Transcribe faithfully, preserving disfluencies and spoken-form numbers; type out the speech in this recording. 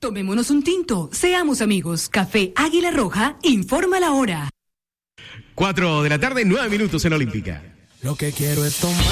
Tomémonos un tinto, seamos amigos. Café Águila Roja, informa la hora. Cuatro de la tarde, nueve minutos en Olímpica. Lo que quiero es tomar.